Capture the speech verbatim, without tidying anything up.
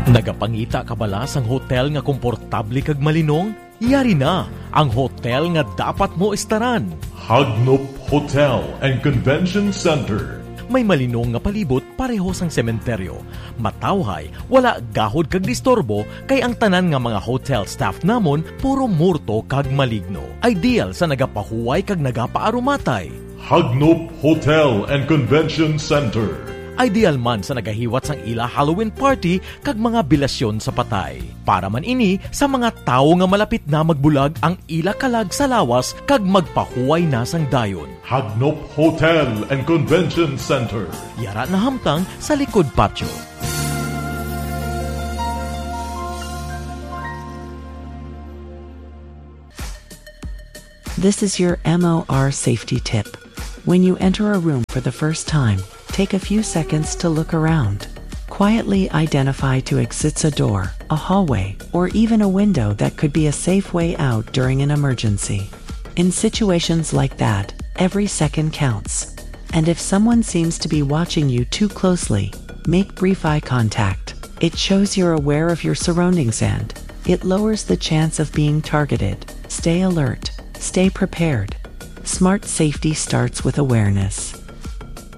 Nagapangita ka bala sang hotel nga komportable kag malinong? Yari na ang hotel nga dapat mo istaran. Hagnop Hotel and Convention Center. May malinong nga palibot pareho sang sementeryo. Matawhay, wala gahod kag distorbo kay ang tanan nga mga hotel staff namon puro murto kag maligno. Ideal sa nagapahuway kag nagapaarumatay. Hagnop Hotel and Convention Center. Ideal man sa nagahiwat sang ila Halloween party kag mga bilasyon sa patay. Para man ini sa mga tao nga malapit na magbulag ang ila kalag sa lawas kag magpahuway na sang dayon. Hagnop Hotel and Convention Center. Yara na hamtang sa likod patio. This is your M O R safety tip. When you enter a room for the first time, take a few seconds to look around. Quietly identify two exits: a door, a hallway, or even a window that could be a safe way out during an emergency. In situations like that, every second counts. And if someone seems to be watching you too closely, make brief eye contact. It shows you're aware of your surroundings and it lowers the chance of being targeted. Stay alert. Stay prepared. Smart safety starts with awareness.